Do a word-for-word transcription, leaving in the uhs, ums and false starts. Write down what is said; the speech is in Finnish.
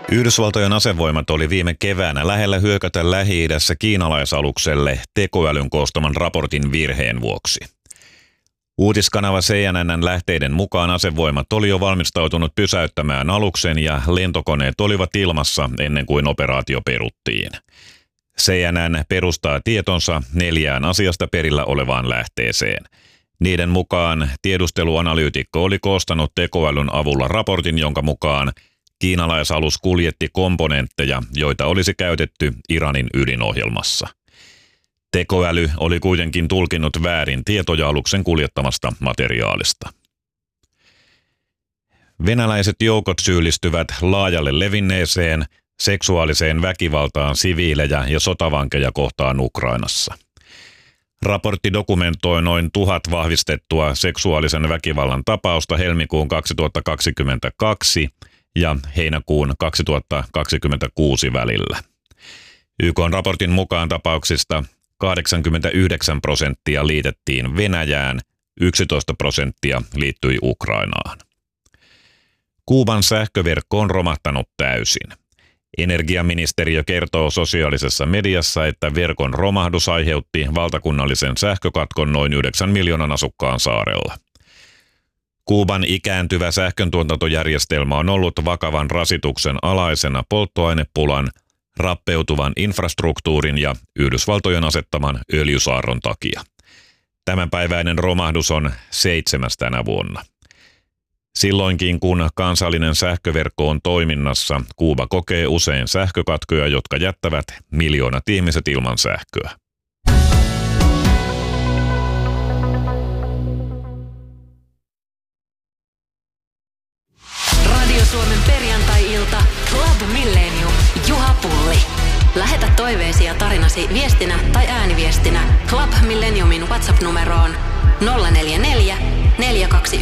Yhdysvaltojen asevoimat oli viime keväänä lähellä hyökätä Lähi-idässä kiinalaisalukselle tekoälyn koostaman raportin virheen vuoksi. Uutiskanava C N N:n lähteiden mukaan asevoimat oli jo valmistautunut pysäyttämään aluksen ja lentokoneet olivat ilmassa ennen kuin operaatio peruttiin. C N N perustaa tietonsa neljään asiasta perillä olevaan lähteeseen. Niiden mukaan tiedusteluanalyytikko oli koostanut tekoälyn avulla raportin, jonka mukaan kiinalaisalus kuljetti komponentteja, joita olisi käytetty Iranin ydinohjelmassa. Tekoäly oli kuitenkin tulkinnut väärin tietoja aluksen kuljettamasta materiaalista. Venäläiset joukot syyllistyvät laajalle levinneeseen seksuaaliseen väkivaltaan siviilejä ja sotavankeja kohtaan Ukrainassa. Raportti dokumentoi noin tuhat vahvistettua seksuaalisen väkivallan tapausta helmikuun kaksituhattakaksikymmentäkaksi ja heinäkuun kaksituhattakaksikymmentäkuusi välillä. Y K:n raportin mukaan tapauksista kahdeksankymmentäyhdeksän prosenttia liitettiin Venäjään, yksitoista prosenttia liittyi Ukrainaan. Kuuban sähköverkko on romahtanut täysin. Energiaministeriö kertoo sosiaalisessa mediassa, että verkon romahdus aiheutti valtakunnallisen sähkökatkon noin yhdeksän miljoonan asukkaan saarella. Kuuban ikääntyvä sähköntuotantojärjestelmä on ollut vakavan rasituksen alaisena polttoainepulan, rappeutuvan infrastruktuurin ja Yhdysvaltojen asettaman öljysaarron takia. Tämänpäiväinen romahdus on seitsemäs tänä vuonna. Silloinkin kun kansallinen sähköverkko on toiminnassa, Kuuba kokee usein sähkökatkoja, jotka jättävät miljoonat ihmiset ilman sähköä. Radio Suomen perjantai-ilta Club Millennium. Juha Pulli. Lähetä toiveesi ja tarinasi viestinä tai ääniviestinä Club Millenniumin WhatsApp-numeroon nolla neljä neljä, neljä kaksi